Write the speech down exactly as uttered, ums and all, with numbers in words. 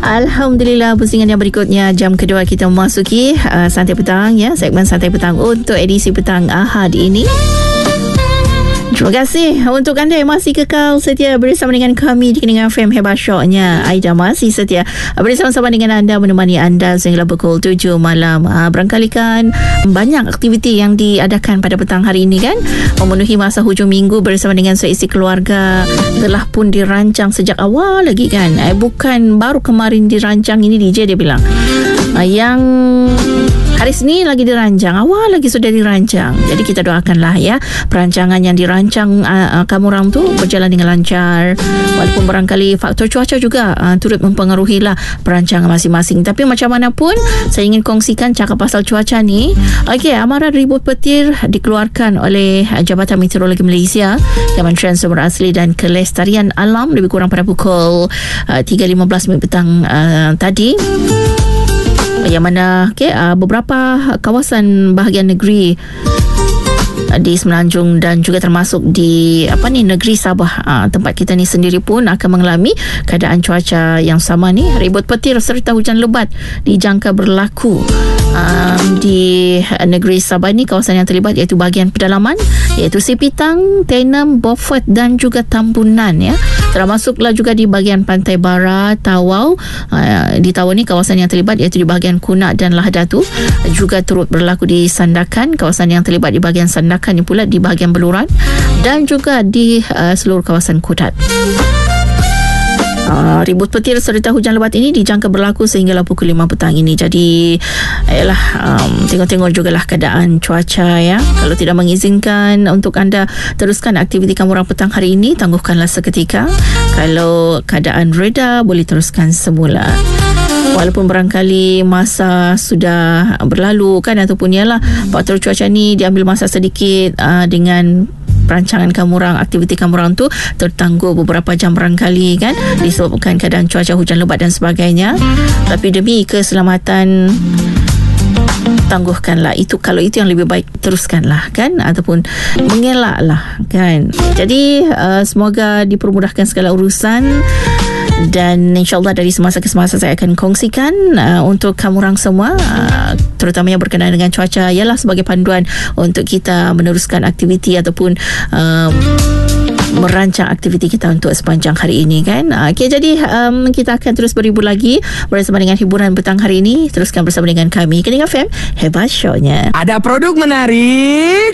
Alhamdulillah, pusingan yang berikutnya jam kedua kita memasuki uh, Santai Petang ya, segmen Santai Petang untuk edisi petang Ahad ini. Terima kasih untuk anda yang masih kekal setia bersama dengan kami di Keningan F M Hebat Syoknya. Aida masih setia bersama-sama dengan anda, menemani anda sehingga pukul tujuh malam. Ha, barangkali kan banyak aktiviti yang diadakan pada petang hari ini kan, memenuhi masa hujung minggu bersama dengan seisi keluarga telah pun dirancang sejak awal lagi kan. Eh, bukan baru kemarin dirancang, ini D J dia bilang. Ha, yang hari ini lagi dirancang, awal lagi sudah dirancang. Jadi kita doakanlah ya, perancangan yang dirancang uh, uh, kamu orang tu berjalan dengan lancar. Walaupun barangkali faktor cuaca juga uh, turut mempengaruhi lah perancangan masing-masing. Tapi macam mana pun, saya ingin kongsikan cakap pasal cuaca ni. Okey, amaran ribut petir dikeluarkan oleh Jabatan Meteorologi Malaysia, Kementerian Sumber Asli dan Kelestarian Alam lebih kurang pada pukul uh, tiga lima belas minit petang uh, tadi. Yang mana okay, uh, beberapa kawasan bahagian negeri di Semenanjung dan juga termasuk di apa ni negeri Sabah, uh, tempat kita ni sendiri pun akan mengalami keadaan cuaca yang sama ni. Ribut petir serta hujan lebat dijangka berlaku uh, di negeri Sabah ni. Kawasan yang terlibat iaitu bahagian pedalaman, iaitu Sipitang, Tenem, Beaufort dan juga Tambunan ya. Termasuklah juga di bahagian pantai barat, Tawau. Uh, di Tawau ni kawasan yang terlibat iaitu di bahagian Kunak dan Lahadatu. Juga turut berlaku di Sandakan, kawasan yang terlibat di bahagian Sandakan ni pula di bahagian Beluran dan juga di uh, seluruh kawasan Kudat. Uh, ribut petir serta hujan lebat ini dijangka berlaku sehinggalah pukul lima petang ini. Jadi ayalah, um, tengok-tengok jugalah keadaan cuaca ya. Kalau tidak mengizinkan untuk anda teruskan aktiviti kamu orang petang hari ini, tangguhkanlah seketika. Kalau keadaan reda, boleh teruskan semula. Walaupun barangkali masa sudah berlalu kan, ataupun ialah faktor cuaca ni diambil masa sedikit uh, dengan perancangan kamu orang, aktiviti kamu orang tu tertangguh beberapa jam barangkali kan, disebabkan keadaan cuaca hujan lebat dan sebagainya. Tapi demi keselamatan, tangguhkanlah itu. Kalau itu yang lebih baik, teruskanlah kan, ataupun mengelaklah kan. Jadi uh, semoga dipermudahkan segala urusan. Dan insyaAllah dari semasa ke semasa saya akan kongsikan uh, untuk kamu orang semua, uh, terutamanya berkenaan dengan cuaca, ialah sebagai panduan untuk kita meneruskan aktiviti ataupun uh, merancang aktiviti kita untuk sepanjang hari ini kan. Okey, jadi um, kita akan terus berhibur lagi bersama dengan hiburan petang hari ini. Teruskan bersama dengan kami, Keningan F M Hebat Syoknya. Ada produk menarik.